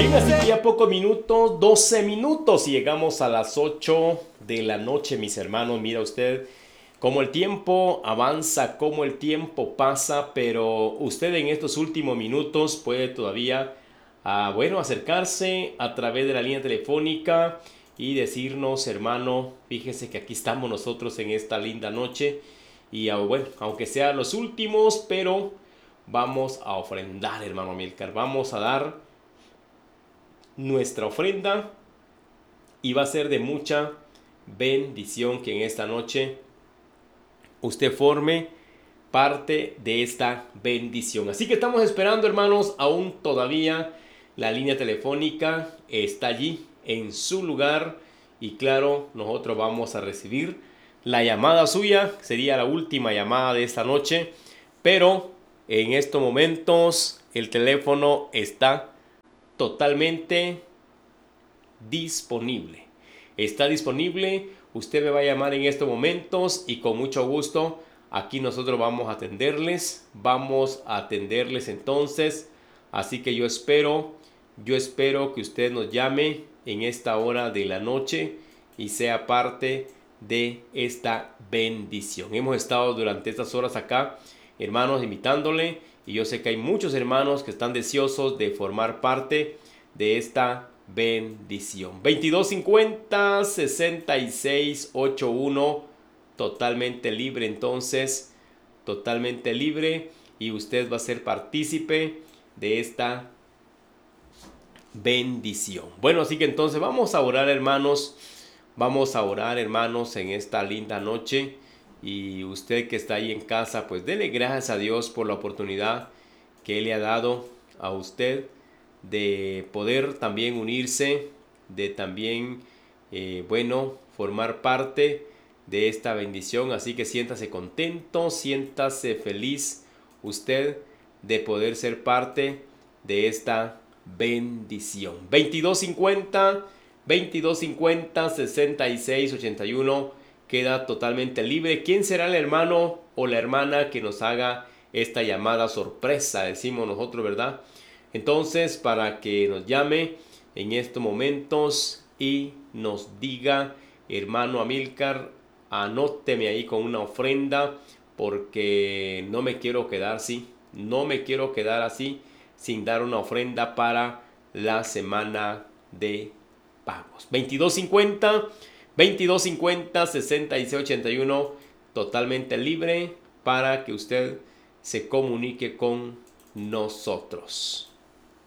Bien, así que ya pocos minutos, 12 minutos y llegamos a las 8 de la noche, mis hermanos. Mira usted cómo el tiempo avanza, cómo el tiempo pasa, pero usted en estos últimos minutos puede todavía, bueno, acercarse a través de la línea telefónica y decirnos, hermano, fíjese que aquí estamos nosotros en esta linda noche y bueno, aunque sean los últimos, pero vamos a ofrendar, hermano Amílcar, vamos a dar nuestra ofrenda y va a ser de mucha bendición que en esta noche usted forme parte de esta bendición. Así que estamos esperando, hermanos, aún todavía la línea telefónica está allí en su lugar y claro, nosotros vamos a recibir la llamada suya. Sería la última llamada de esta noche, pero en estos momentos el teléfono está totalmente disponible. Está disponible. Usted me va a llamar en estos momentos y con mucho gusto aquí nosotros vamos a atenderles. Vamos a atenderles entonces. Así que yo espero que usted nos llame en esta hora de la noche y sea parte de esta bendición. Hemos estado durante estas horas acá, hermanos, invitándole, y yo sé que hay muchos hermanos que están deseosos de formar parte de esta bendición. 2250 6681, totalmente libre entonces, totalmente libre, y usted va a ser partícipe de esta bendición. Bueno, así que entonces vamos a orar, hermanos. Vamos a orar, hermanos, en esta linda noche. Y usted que está ahí en casa, pues dele gracias a Dios por la oportunidad que Él le ha dado a usted de poder también unirse, de también, bueno, formar parte de esta bendición. Así que siéntase contento, siéntase feliz usted de poder ser parte de esta bendición. 2250 6681 queda totalmente libre. ¿Quién será el hermano o la hermana que nos haga esta llamada sorpresa? Decimos nosotros, ¿verdad? Entonces, para que nos llame en estos momentos y nos diga, hermano Amílcar, anóteme ahí con una ofrenda, porque no me quiero quedar así, no me quiero quedar así sin dar una ofrenda para la semana de pagos. 2250 6681, totalmente libre para que usted se comunique con nosotros.